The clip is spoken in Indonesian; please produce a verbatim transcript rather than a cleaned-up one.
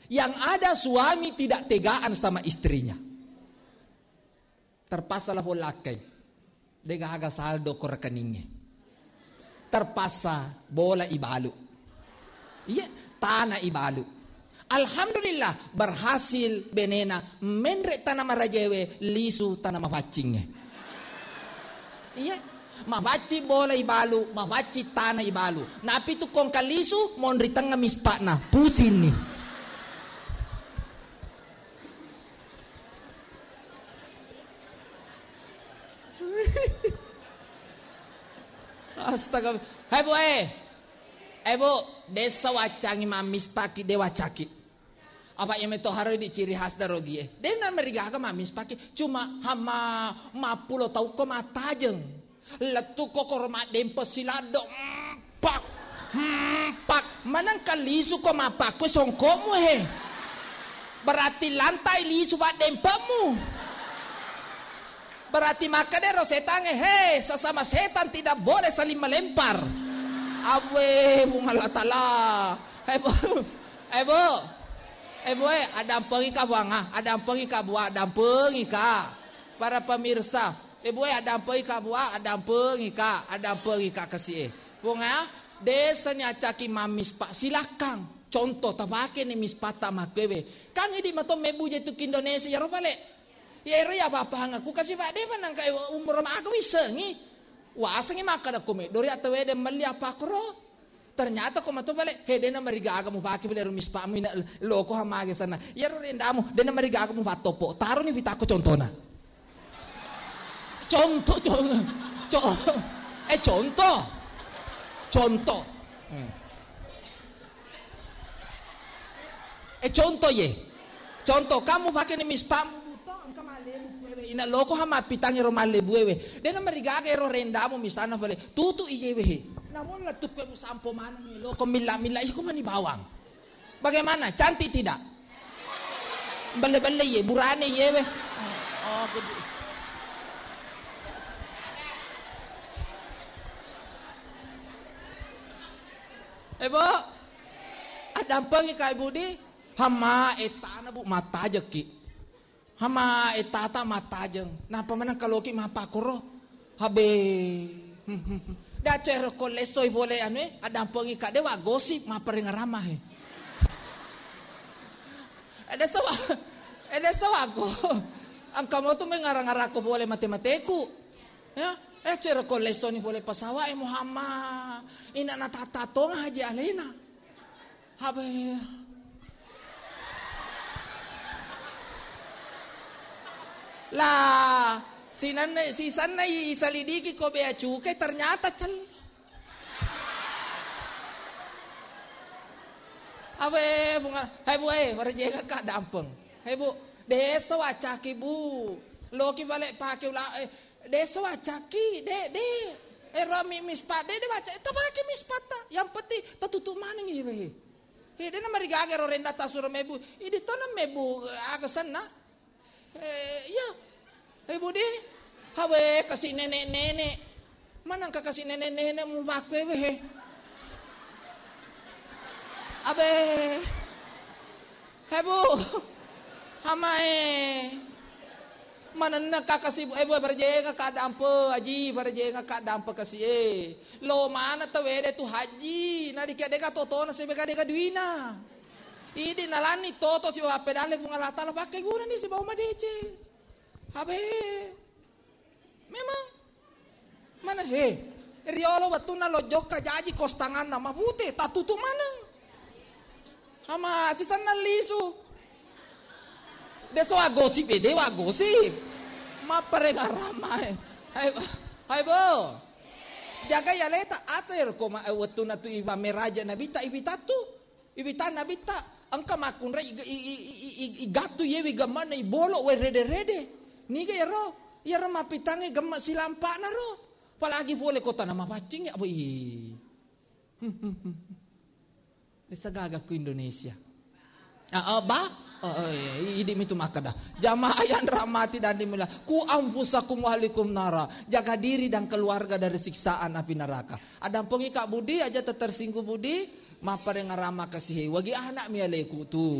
Yang ada suami tidak tegaan sama istrinya. Terpaksa lah lakai. Dia agak saldo ke rekeningnya. Terpaksa bola ibalu. Iya, tanah ibalu. Alhamdulillah berhasil benena menrek tanah marajewe lisu tanah mafacingnya. Iya, mafaci bola ibalu, mafaci tanah ibalu. Napi tu kong kalisu monri tengah mispakna pusing nih. Astaga, hai bu eh, eh bu, desa wacangi mamis paki dewa caki. Apa yang itu hari di ciri khas darogi eh. Dena meriga ka mamis paki, cuma hama mapulo tau ko matajeng. Letu ko korma dempo silado, pak, pak, manang kalisu ko mapako songkomu he. Berarti lantai lisu pak dempamu. Berarti maka dero setan hei sesama setan tidak boleh saling melempar. Awe bungalatala. Ebo, ebo, ebo eh ada pengi ka buanga, ada pengi ka buah, ada pengi ka. Para pemirsa, ebo eh ada pengi ka buah, ada pengi ka, ada pengi ka kasih eh. Bunga desa nya caki mamis pak silakan. Contoh tabake ni mispata makewe. Kang idi mato mebu jetu ke Indonesia ya robale. Ya ero ya apa-apa aku kasih pak dia nang kay umur ma aku bisa ngi. Wa asangi maka da kume dori atau wede mali apa kro. Ternyata ko mato bale he dena mariga aga mo paki bale rumis pa mina loko hamage sana. Ya ero rendamu dena mariga aga mo patopo. Taro ni vitako contona. Contoh contoh. Contoh. Eh contoh. Contoh. Hmm. Eh contoh ye. Contoh kamu pakai ni mispamu ina loko hama pitangi ro malle buewe dena marigaga ro rendamu misana vale tutu iyewe namun la tukwe mu sampo mana ni loko milla milla iko mani bawang bagaimana cantik tidak balle-balle ye burane yewe oh begitu ebo ada pengi kai budi hama etana bu mata jeki hama etata matajeng napa manang kaloki mapakoro habe da cero kolesoi boleh ane ada pengi ka dewa gosip mapering ramah he ada sawa ada sawa go ang kamo tu mengarang-arang ko boleh matemateku ya eh cero kolesoni boleh pasawa e Muhammad ina natatatong haji alena habe lah si nanay si sanay salidiki ko bea cukai ternyata cal awe bunga hai bu eh warjega ka dampeng hai bu desa wacaki bu loki balik pakai ulah eh desa wacaki de de eh rami mispat de de waca itu pakai mispata yang penting tertutup mana ni be he de na marigaga ro renda tasuro mebu idi to na mebu agasan na Eh, ya, hei budi, hawe kasih nenek-nenek, mana kak kasih nenek-nenek mau pakai weh, abe, hei bu, hamai, mana nak kak kasih ibu berjega kak dampe, haji berjega kak dampe kasih eh, lo mana tahu wede tu haji, nadi kade kak totona sebeka deka duina. Idi nalani toto si bawa pedale bunga latala pakai guna nih si bawa madece. Habe. Memang mana he? Riolo waktu nalo joka jaji kostangan nama putih tak tutup mana? Hama si sana lisu. Deso agosip ede agosip. Ma perega ramai. Hai hai bo. Jaga ya leta ater koma waktu natu iba meraja nabita ibitatu. Ibita nabita. Angka makunra igatu yewi gamana ibolo we rede rede niga yaro yaro mapitange gamma silampa na ro palagi boleh kota nama pacing ya boy desa gagak ku Indonesia ah ba oh idi mitu makada jamaah yang rahmati dan dimulai ku ampusakum wahalikum nara jaga diri dan keluarga dari siksaan api neraka ada pengikak budi aja tersinggung budi mapa dengan ramah kasih wagi anak mialeku tu